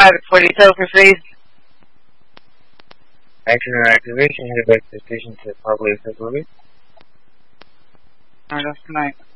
Private 40 Telfer phase. Action or activation, head back to the station to probably accessible. Alright, that's tonight.